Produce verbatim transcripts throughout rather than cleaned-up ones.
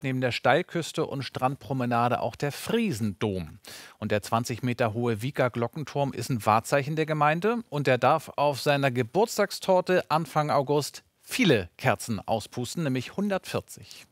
Neben der Steilküste und Strandpromenade auch der Friesendom. Und der zwanzig Meter hohe Wieker Glockenturm ist ein Wahrzeichen der Gemeinde und der darf auf seiner Geburtstagstorte Anfang August viele Kerzen auspusten, nämlich hundertvierzig.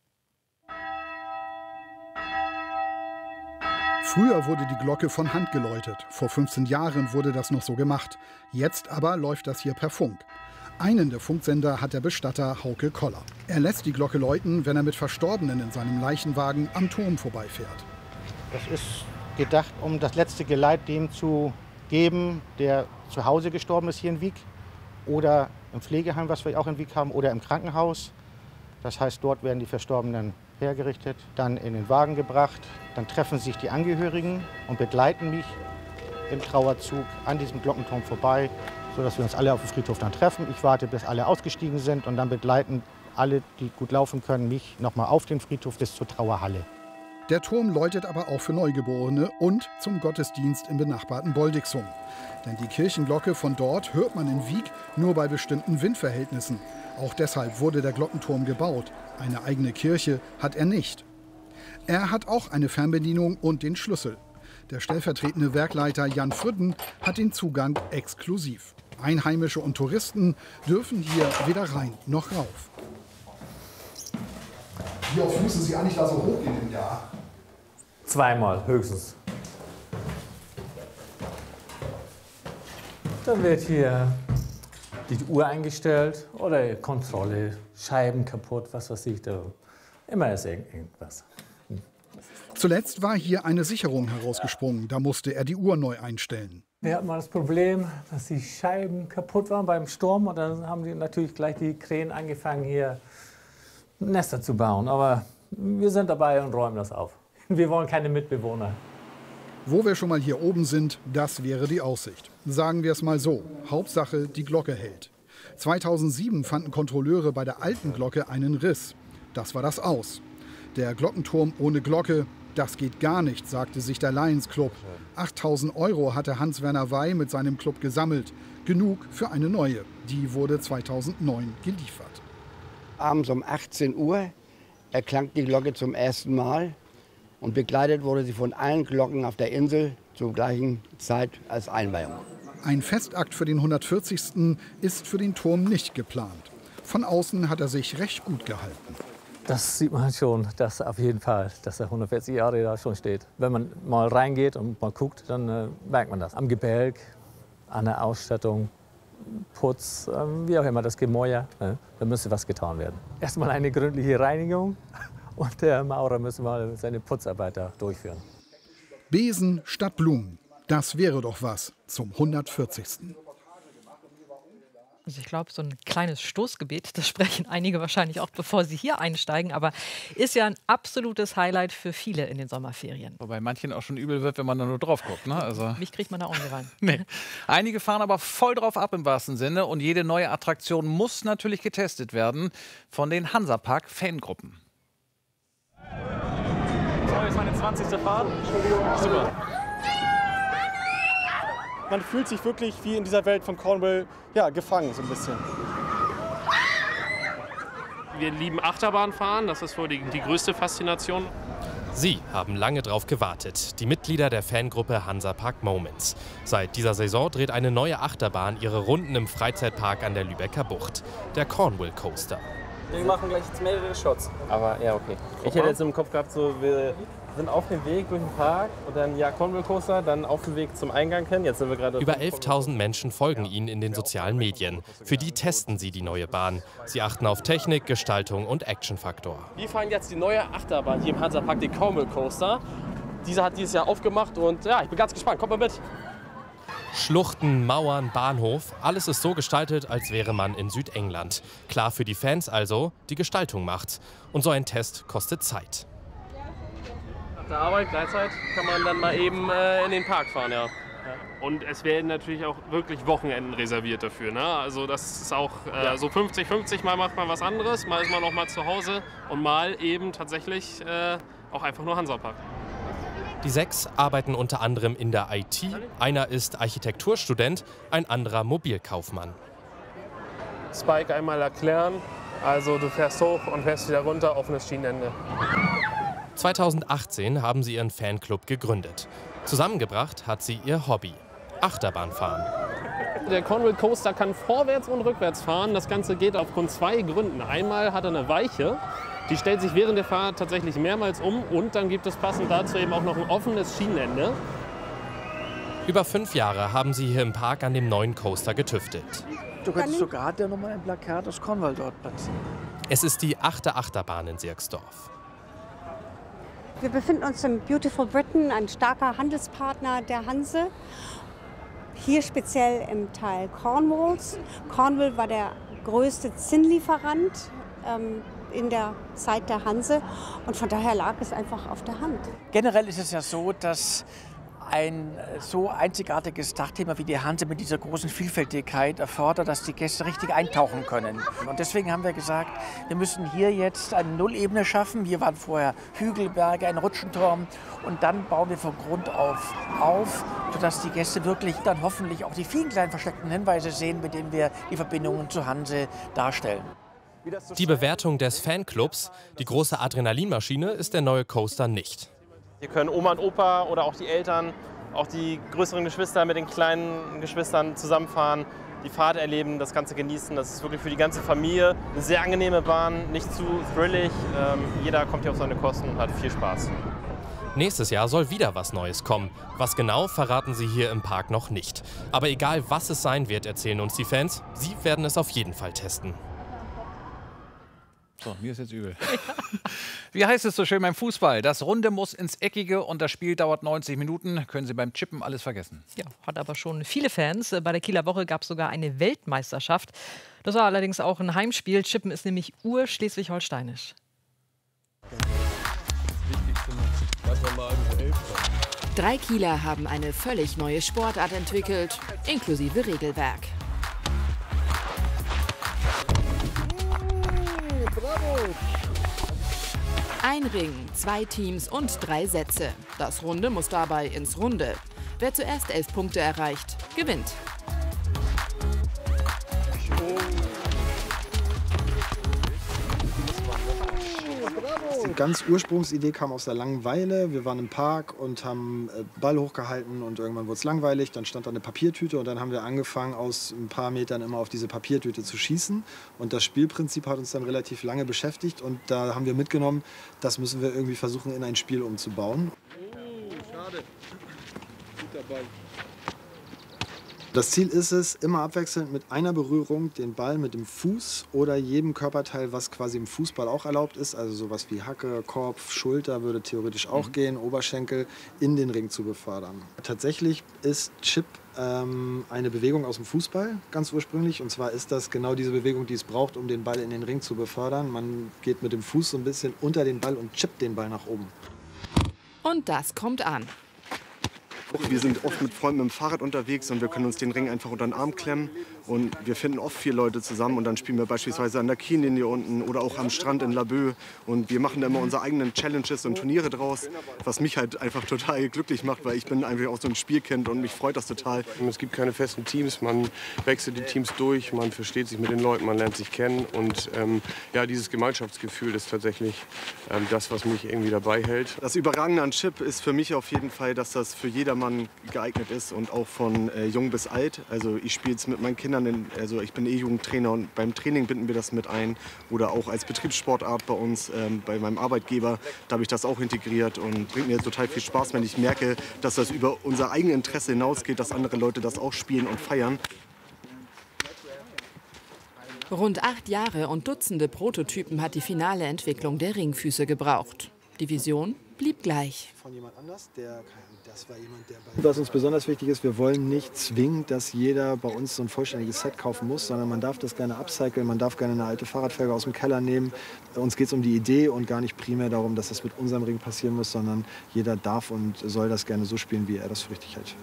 Früher wurde die Glocke von Hand geläutet. Vor fünfzehn Jahren wurde das noch so gemacht. Jetzt aber läuft das hier per Funk. Einen der Funksender hat der Bestatter Hauke Koller. Er lässt die Glocke läuten, wenn er mit Verstorbenen in seinem Leichenwagen am Turm vorbeifährt. Das ist gedacht, um das letzte Geleit dem zu geben, der zu Hause gestorben ist hier in Wiek oder im Pflegeheim, was wir auch in Wiek haben, oder im Krankenhaus. Das heißt, dort werden die Verstorbenen hergerichtet, dann in den Wagen gebracht. Dann treffen sich die Angehörigen und begleiten mich im Trauerzug an diesem Glockenturm vorbei, sodass wir uns alle auf dem Friedhof dann treffen. Ich warte, bis alle ausgestiegen sind und dann begleiten alle, die gut laufen können, mich nochmal auf den Friedhof bis zur Trauerhalle. Der Turm läutet aber auch für Neugeborene und zum Gottesdienst im benachbarten Boldixum. Denn die Kirchenglocke von dort hört man in Wiek nur bei bestimmten Windverhältnissen. Auch deshalb wurde der Glockenturm gebaut. Eine eigene Kirche hat er nicht. Er hat auch eine Fernbedienung und den Schlüssel. Der stellvertretende Werkleiter Jan Früdden hat den Zugang exklusiv. Einheimische und Touristen dürfen hier weder rein noch rauf. Wie oft müssen Sie eigentlich da so hochgehen im Jahr? Zweimal höchstens. Dann wird hier die Uhr eingestellt oder Kontrolle, Scheiben kaputt, was weiß ich. Da. Immer ist irgendwas. Zuletzt war hier eine Sicherung herausgesprungen. Da musste er die Uhr neu einstellen. Wir hatten mal das Problem, dass die Scheiben kaputt waren beim Sturm. Und dann haben die natürlich gleich die Krähen angefangen, hier Nester zu bauen. Aber wir sind dabei und räumen das auf. Wir wollen keine Mitbewohner. Wo wir schon mal hier oben sind, das wäre die Aussicht. Sagen wir es mal so, Hauptsache die Glocke hält. zweitausendsieben fanden Kontrolleure bei der alten Glocke einen Riss. Das war das Aus. Der Glockenturm ohne Glocke, das geht gar nicht, sagte sich der Lions Club. achttausend Euro hatte Hans-Werner Wey mit seinem Club gesammelt. Genug für eine neue. Die wurde zweitausendneun geliefert. Abends um achtzehn Uhr erklang die Glocke zum ersten Mal. Und begleitet wurde sie von allen Glocken auf der Insel zur gleichen Zeit als Einweihung. Ein Festakt für den hundertvierzigsten ist für den Turm nicht geplant. Von außen hat er sich recht gut gehalten. Das sieht man schon, dass auf jeden Fall, dass er hundertvierzig Jahre da schon steht. Wenn man mal reingeht und mal guckt, dann äh, merkt man das. Am Gebälk, an der Ausstattung, Putz, äh, wie auch immer, das Gemäuer, äh, da müsste was getan werden. Erstmal eine gründliche Reinigung. Und der Maurer müssen mal seine Putzarbeit da durchführen. Besen statt Blumen, das wäre doch was zum hundertvierzigsten. Also ich glaube, so ein kleines Stoßgebet, das sprechen einige wahrscheinlich auch, bevor sie hier einsteigen. Aber ist ja ein absolutes Highlight für viele in den Sommerferien. Wobei manchen auch schon übel wird, wenn man da nur drauf guckt. Ne? Also Mich kriegt man da auch nicht rein. nee. Einige fahren aber voll drauf ab im wahrsten Sinne. Und jede neue Attraktion muss natürlich getestet werden von den Hansapark-Fangruppen. So, jetzt meine zwanzigste Fahrt. Super. Man fühlt sich wirklich wie in dieser Welt von Cornwall ja, gefangen, so ein bisschen. Wir lieben Achterbahnfahren, das ist wohl die, die größte Faszination. Sie haben lange drauf gewartet, die Mitglieder der Fangruppe Hansapark Moments. Seit dieser Saison dreht eine neue Achterbahn ihre Runden im Freizeitpark an der Lübecker Bucht, der Cornwall Coaster. Wir machen gleich jetzt mehrere Shots. Aber ja, okay. Ich hätte jetzt im Kopf gehabt, so, wir sind auf dem Weg durch den Park und dann ja Cornwall Coaster, dann auf dem Weg zum Eingang hin. Jetzt sind wir gerade. Über elftausend Menschen folgen ihnen in den sozialen Medien. Für die testen sie die neue Bahn. Sie achten auf Technik, Gestaltung und Actionfaktor. Wir fahren jetzt die neue Achterbahn hier im Hansapark, den Cornwall Coaster. Diese hat dieses Jahr aufgemacht und ja, ich bin ganz gespannt. Kommt mal mit. Schluchten, Mauern, Bahnhof, alles ist so gestaltet, als wäre man in Südengland. Klar für die Fans also, die Gestaltung macht's. Und so ein Test kostet Zeit. Nach der Arbeit, Gleitzeit, kann man dann mal eben äh, in den Park fahren, ja. Und es werden natürlich auch wirklich Wochenenden reserviert dafür. Ne? Also das ist auch äh, ja. so fünfzig fünfzig, mal macht man was anderes, mal ist man noch mal zu Hause und mal eben tatsächlich äh, auch einfach nur Hansapark. Die sechs arbeiten unter anderem in der I T. Einer ist Architekturstudent, ein anderer Mobilkaufmann. Spike einmal erklären, Also du fährst hoch und fährst wieder runter, offenes Schienenende. zweitausendachtzehn haben sie ihren Fanclub gegründet. Zusammengebracht hat sie ihr Hobby: Achterbahnfahren. Der Cornwall Coaster kann vorwärts und rückwärts fahren. Das Ganze geht aufgrund zwei Gründen. Einmal hat er eine Weiche, die stellt sich während der Fahrt tatsächlich mehrmals um. Und dann gibt es passend dazu eben auch noch ein offenes Schienenende. Über fünf Jahre haben sie hier im Park an dem neuen Coaster getüftelt. Du könntest sogar der nochmal ein Plakat aus Cornwall dort platzieren. Es ist die achte Achterbahn in Sierksdorf. Wir befinden uns im Beautiful Britain, ein starker Handelspartner der Hanse. Hier speziell im Teil Cornwalls. Cornwall war der größte Zinnlieferant ähm, in der Zeit der Hanse und von daher lag es einfach auf der Hand. Generell ist es ja so, dass ein so einzigartiges Dachthema wie die Hanse mit dieser großen Vielfältigkeit erfordert, dass die Gäste richtig eintauchen können. Und deswegen haben wir gesagt, wir müssen hier jetzt eine Nullebene schaffen. Hier waren vorher Hügelberge, ein Rutschenturm und dann bauen wir von Grund auf auf, sodass die Gäste wirklich dann hoffentlich auch die vielen kleinen versteckten Hinweise sehen, mit denen wir die Verbindungen zur Hanse darstellen. Die Bewertung des Fanclubs, die große Adrenalinmaschine, ist der neue Coaster nicht. Hier können Oma und Opa oder auch die Eltern, auch die größeren Geschwister mit den kleinen Geschwistern zusammenfahren, die Fahrt erleben, das Ganze genießen. Das ist wirklich für die ganze Familie eine sehr angenehme Bahn, nicht zu thrillig. Ähm, jeder kommt hier auf seine Kosten und hat viel Spaß. Nächstes Jahr soll wieder was Neues kommen. Was genau, verraten sie hier im Park noch nicht. Aber egal, was es sein wird, erzählen uns die Fans, sie werden es auf jeden Fall testen. So, mir ist jetzt übel. Wie heißt es so schön beim Fußball? Das Runde muss ins Eckige und das Spiel dauert neunzig Minuten. Können Sie beim Chippen alles vergessen. Ja, hat aber schon viele Fans. Bei der Kieler Woche gab es sogar eine Weltmeisterschaft. Das war allerdings auch ein Heimspiel. Chippen ist nämlich urschleswig-holsteinisch. Drei Kieler haben eine völlig neue Sportart entwickelt, inklusive Regelwerk. Ein Ring, zwei Teams und drei Sätze. Das Runde muss dabei ins Runde. Wer zuerst elf Punkte erreicht, gewinnt. Die ganz Ursprungsidee kam aus der Langeweile. Wir waren im Park und haben Ball hochgehalten und irgendwann wurde es langweilig. Dann stand da eine Papiertüte und dann haben wir angefangen, aus ein paar Metern immer auf diese Papiertüte zu schießen. Und das Spielprinzip hat uns dann relativ lange beschäftigt und da haben wir mitgenommen, das müssen wir irgendwie versuchen, in ein Spiel umzubauen. Oh, schade. Guter Ball. Das Ziel ist es, immer abwechselnd mit einer Berührung den Ball mit dem Fuß oder jedem Körperteil, was quasi im Fußball auch erlaubt ist, also sowas wie Hacke, Kopf, Schulter würde theoretisch auch mhm. gehen, Oberschenkel, in den Ring zu befördern. Tatsächlich ist Chip ähm, eine Bewegung aus dem Fußball, ganz ursprünglich. Und zwar ist das genau diese Bewegung, die es braucht, um den Ball in den Ring zu befördern. Man geht mit dem Fuß so ein bisschen unter den Ball und chippt den Ball nach oben. Und das kommt an. Wir sind oft mit Freunden mit dem Fahrrad unterwegs und wir können uns den Ring einfach unter den Arm klemmen. Und wir finden oft vier Leute zusammen und dann spielen wir beispielsweise an der Kiellinie unten oder auch am Strand in Laboe. Und wir machen da immer unsere eigenen Challenges und Turniere draus, was mich halt einfach total glücklich macht, weil ich bin einfach auch so ein Spielkind und mich freut das total. Es gibt keine festen Teams, man wechselt die Teams durch, man versteht sich mit den Leuten, man lernt sich kennen. Und ähm, ja, dieses Gemeinschaftsgefühl ist tatsächlich ähm, das, was mich irgendwie dabei hält. Das Überragende an Chip ist für mich auf jeden Fall, dass das für jedermann geeignet ist und auch von äh, jung bis alt. Also ich spiele es mit meinen Kindern, in, also ich bin E-Jugendtrainer und beim Training binden wir das mit ein. Oder auch als Betriebssportart bei uns, ähm, bei meinem Arbeitgeber, da habe ich das auch integriert und bringt mir total viel Spaß, wenn ich merke, dass das über unser eigenes Interesse hinausgeht, dass andere Leute das auch spielen und feiern. Rund acht Jahre und Dutzende Prototypen hat die finale Entwicklung der Ringfüße gebraucht. Die Vision blieb gleich. Von jemand anders, der, das war jemand, der bei Was uns besonders wichtig ist, wir wollen nicht zwingend, dass jeder bei uns so ein vollständiges Set kaufen muss, sondern man darf das gerne upcyclen, man darf gerne eine alte Fahrradfelge aus dem Keller nehmen. Uns geht es um die Idee und gar nicht primär darum, dass das mit unserem Ring passieren muss, sondern jeder darf und soll das gerne so spielen, wie er das für richtig hält.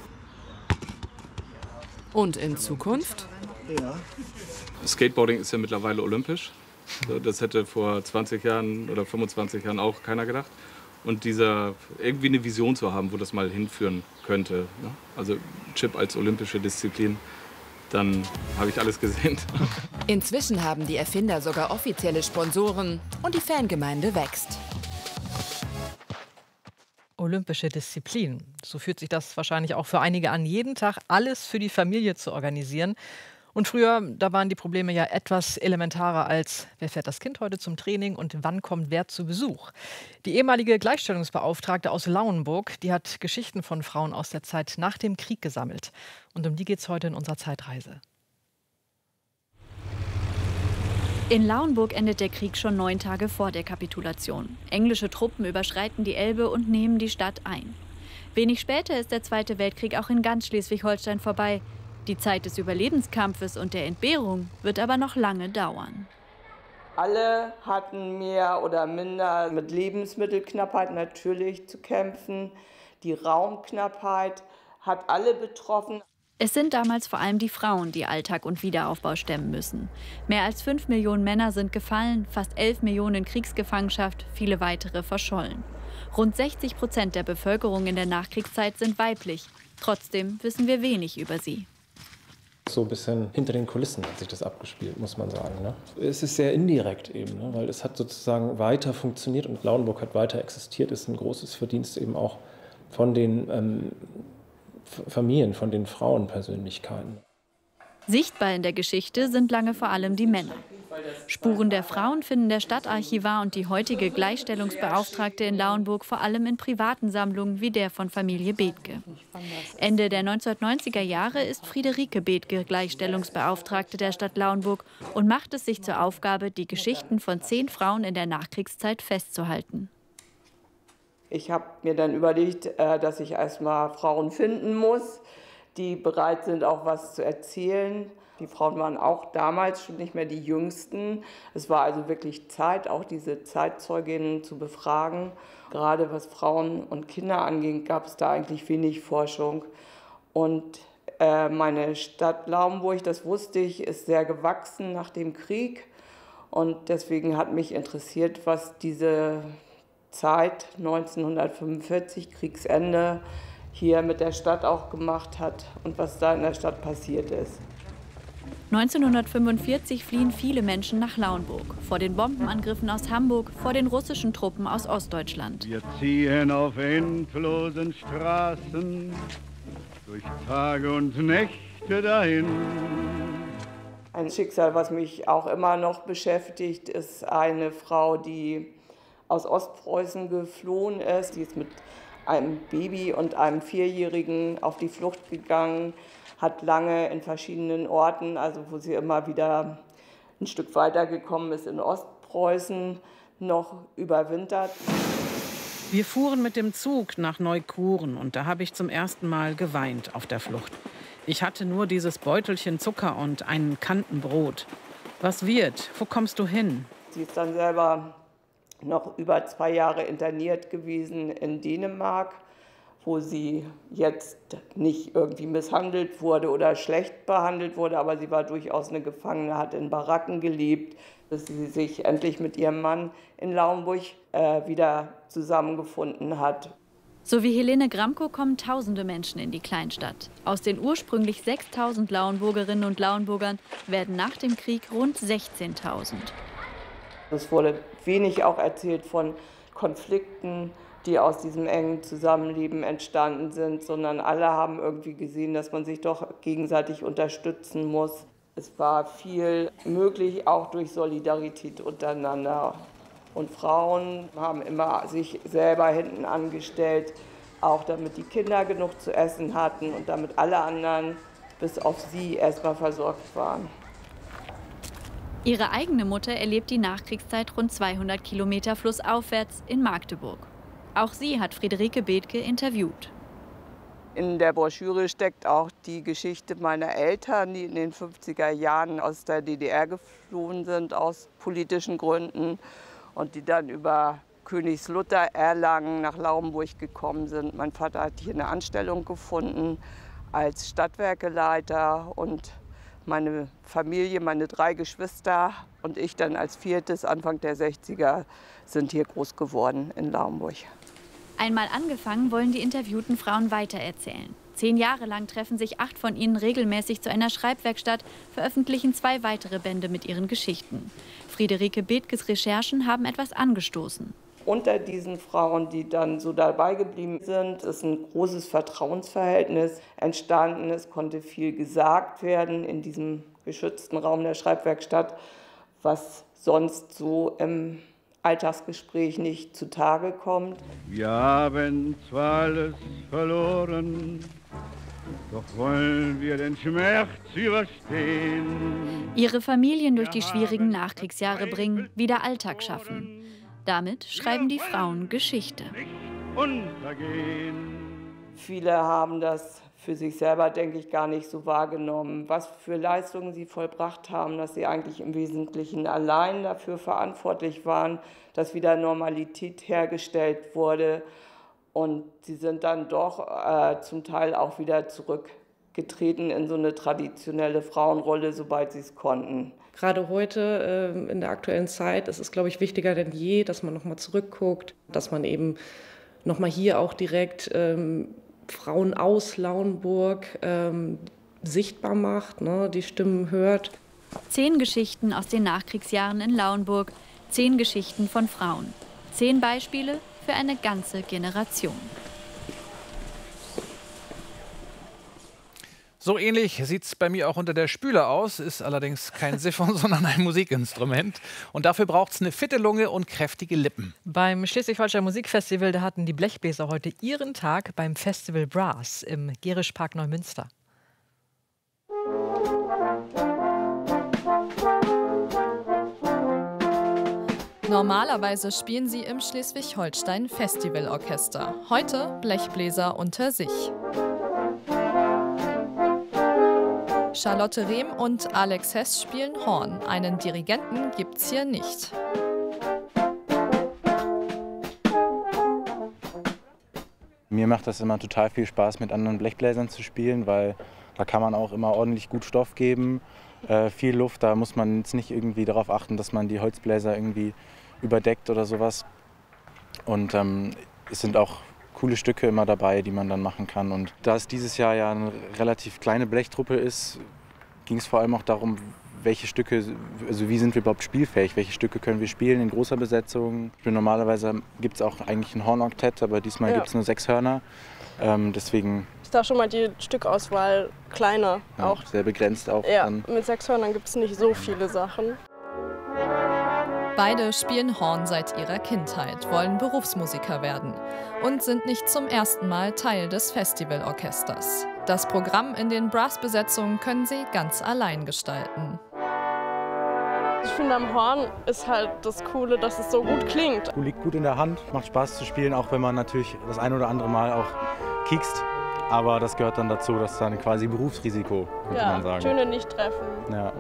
Und in Zukunft? Ja. Skateboarding ist ja mittlerweile olympisch. Das hätte vor zwanzig Jahren oder fünfundzwanzig Jahren auch keiner gedacht. Und dieser irgendwie eine Vision zu haben, wo das mal hinführen könnte. Ne? Also Chip als olympische Disziplin, dann habe ich alles gesehen. Inzwischen haben die Erfinder sogar offizielle Sponsoren und die Fangemeinde wächst. Olympische Disziplin. So fühlt sich das wahrscheinlich auch für einige an, jeden Tag alles für die Familie zu organisieren. Und früher, da waren die Probleme ja etwas elementarer als, wer fährt das Kind heute zum Training und wann kommt wer zu Besuch. Die ehemalige Gleichstellungsbeauftragte aus Lauenburg, die hat Geschichten von Frauen aus der Zeit nach dem Krieg gesammelt. Und um die geht es heute in unserer Zeitreise. In Lauenburg endet der Krieg schon neun Tage vor der Kapitulation. Englische Truppen überschreiten die Elbe und nehmen die Stadt ein. Wenig später ist der Zweite Weltkrieg auch in ganz Schleswig-Holstein vorbei. Die Zeit des Überlebenskampfes und der Entbehrung wird aber noch lange dauern. Alle hatten mehr oder minder mit Lebensmittelknappheit natürlich zu kämpfen. Die Raumknappheit hat alle betroffen. Es sind damals vor allem die Frauen, die Alltag und Wiederaufbau stemmen müssen. Mehr als fünf Millionen Männer sind gefallen, fast elf Millionen in Kriegsgefangenschaft, viele weitere verschollen. Rund sechzig Prozent der Bevölkerung in der Nachkriegszeit sind weiblich. Trotzdem wissen wir wenig über sie. So ein bisschen hinter den Kulissen hat sich das abgespielt, muss man sagen. Ne? Es ist sehr indirekt eben, ne? Weil es hat sozusagen weiter funktioniert und Lauenburg hat weiter existiert. Es ist ein großes Verdienst eben auch von den ähm, Familien, von den Frauenpersönlichkeiten. Sichtbar in der Geschichte sind lange vor allem die Männer. Spuren der Frauen finden der Stadtarchivar und die heutige Gleichstellungsbeauftragte in Lauenburg vor allem in privaten Sammlungen wie der von Familie Bethke. Ende der neunzehnhundertneunziger Jahre ist Friederike Bethke Gleichstellungsbeauftragte der Stadt Lauenburg und macht es sich zur Aufgabe, die Geschichten von zehn Frauen in der Nachkriegszeit festzuhalten. Ich habe mir dann überlegt, dass ich erstmal Frauen finden muss, die bereit sind, auch was zu erzählen. Die Frauen waren auch damals schon nicht mehr die Jüngsten. Es war also wirklich Zeit, auch diese Zeitzeuginnen zu befragen. Gerade was Frauen und Kinder anging, gab es da eigentlich wenig Forschung. Und äh, meine Stadt Lauenburg, das wusste ich, ist sehr gewachsen nach dem Krieg. Und deswegen hat mich interessiert, was diese Zeit neunzehnhundertfünfundvierzig, Kriegsende, hier mit der Stadt auch gemacht hat und was da in der Stadt passiert ist. neunzehnhundertfünfundvierzig fliehen viele Menschen nach Lauenburg. Vor den Bombenangriffen aus Hamburg, vor den russischen Truppen aus Ostdeutschland. Wir ziehen auf endlosen Straßen, durch Tage und Nächte dahin. Ein Schicksal, was mich auch immer noch beschäftigt, ist eine Frau, die aus Ostpreußen geflohen ist. Die ist mit einem Baby und einem Vierjährigen auf die Flucht gegangen, hat lange in verschiedenen Orten, also wo sie immer wieder ein Stück weiter gekommen ist, in Ostpreußen noch überwintert. Wir fuhren mit dem Zug nach Neukuren und da habe ich zum ersten Mal geweint auf der Flucht. Ich hatte nur dieses Beutelchen Zucker und einen Kantenbrot. Was wird? Wo kommst du hin? Sie ist dann selber noch über zwei Jahre interniert gewesen in Dänemark, wo sie jetzt nicht irgendwie misshandelt wurde oder schlecht behandelt wurde, aber sie war durchaus eine Gefangene, hat in Baracken gelebt, bis sie sich endlich mit ihrem Mann in Lauenburg äh, wieder zusammengefunden hat. So wie Helene Gramko kommen tausende Menschen in die Kleinstadt. Aus den ursprünglich sechstausend Lauenburgerinnen und Lauenburgern werden nach dem Krieg rund sechzehntausend. Es wurde wenig auch erzählt von Konflikten, die aus diesem engen Zusammenleben entstanden sind, sondern alle haben irgendwie gesehen, dass man sich doch gegenseitig unterstützen muss. Es war viel möglich, auch durch Solidarität untereinander. Und Frauen haben immer sich selber hinten angestellt, auch damit die Kinder genug zu essen hatten und damit alle anderen bis auf sie erstmal versorgt waren. Ihre eigene Mutter erlebt die Nachkriegszeit rund zweihundert Kilometer flussaufwärts in Magdeburg. Auch sie hat Friederike Bethke interviewt. In der Broschüre steckt auch die Geschichte meiner Eltern, die in den fünfziger Jahren aus der D D R geflohen sind, aus politischen Gründen. Und die dann über Königslutter, Erlangen nach Lauenburg gekommen sind. Mein Vater hat hier eine Anstellung gefunden als Stadtwerkeleiter und meine Familie, meine drei Geschwister und ich dann als viertes Anfang der sechziger sind hier groß geworden in Lauenburg. Einmal angefangen, wollen die interviewten Frauen weitererzählen. Zehn Jahre lang treffen sich acht von ihnen regelmäßig zu einer Schreibwerkstatt, veröffentlichen zwei weitere Bände mit ihren Geschichten. Friederike Bethkes Recherchen haben etwas angestoßen. Unter diesen Frauen, die dann so dabei geblieben sind, ist ein großes Vertrauensverhältnis entstanden. Es konnte viel gesagt werden in diesem geschützten Raum der Schreibwerkstatt, was sonst so im Alltagsgespräch nicht zutage kommt. Wir haben zwar alles verloren, doch wollen wir den Schmerz überstehen. Ihre Familien durch die schwierigen Nachkriegsjahre bringen, wieder Alltag schaffen. Damit schreiben die Frauen Geschichte. Viele haben das für sich selber, denke ich, gar nicht so wahrgenommen, was für Leistungen sie vollbracht haben, dass sie eigentlich im Wesentlichen allein dafür verantwortlich waren, dass wieder Normalität hergestellt wurde. Und sie sind dann doch äh, zum Teil auch wieder zurückgetreten in so eine traditionelle Frauenrolle, sobald sie es konnten. Gerade heute äh, in der aktuellen Zeit ist es, glaube ich, wichtiger denn je, dass man nochmal zurückguckt, dass man eben nochmal hier auch direkt ähm, Frauen aus Lauenburg ähm, sichtbar macht, ne, die Stimmen hört. Zehn Geschichten aus den Nachkriegsjahren in Lauenburg, zehn Geschichten von Frauen. Zehn Beispiele für eine ganze Generation. So ähnlich sieht es bei mir auch unter der Spüle aus, ist allerdings kein Siphon, sondern ein Musikinstrument. Und dafür braucht es eine fitte Lunge und kräftige Lippen. Beim Schleswig-Holstein Musikfestival, da hatten die Blechbläser heute ihren Tag beim Festival Brass im Gerischpark Neumünster. Normalerweise spielen sie im Schleswig-Holstein Festivalorchester. Heute Blechbläser unter sich. Charlotte Rehm und Alex Hess spielen Horn. Einen Dirigenten gibt's hier nicht. Mir macht das immer total viel Spaß, mit anderen Blechbläsern zu spielen, weil da kann man auch immer ordentlich gut Stoff geben, äh, viel Luft. Da muss man jetzt nicht irgendwie darauf achten, dass man die Holzbläser irgendwie überdeckt oder sowas. Und ähm, es sind auch coole Stücke immer dabei, die man dann machen kann. Und da es dieses Jahr ja eine relativ kleine Blechtruppe ist, ging es vor allem auch darum, welche Stücke, also wie sind wir überhaupt spielfähig, welche Stücke können wir spielen in großer Besetzung. Normalerweise gibt es auch eigentlich ein Hornoktett, aber diesmal ja. gibt es nur sechs Hörner. Ähm, deswegen ist da schon mal die Stückauswahl kleiner. Ja, auch sehr begrenzt auch. Ja, dann. Mit sechs Hörnern gibt es nicht so viele Sachen. Beide spielen Horn seit ihrer Kindheit, wollen Berufsmusiker werden und sind nicht zum ersten Mal Teil des Festivalorchesters. Das Programm in den Brassbesetzungen können sie ganz allein gestalten. Ich finde, am Horn ist halt das Coole, dass es so gut klingt. Liegt gut in der Hand, macht Spaß zu spielen, auch wenn man natürlich das ein oder andere Mal auch kiekst. Aber das gehört dann dazu, das ist dann quasi Berufsrisiko, könnte ja, man sagen. Töne nicht treffen. Ja.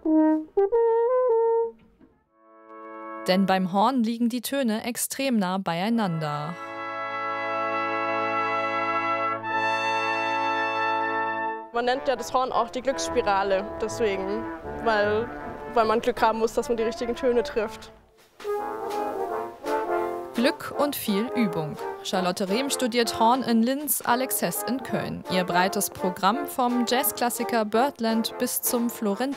Denn beim Horn liegen die Töne extrem nah beieinander. Man nennt ja das Horn auch die Glücksspirale, deswegen, weil, weil man Glück haben muss, dass man die richtigen Töne trifft. Glück und viel Übung. Charlotte Rehm studiert Horn in Linz, Alex Hess in Köln. Ihr breites Programm vom Jazzklassiker Birdland bis zum Florentin.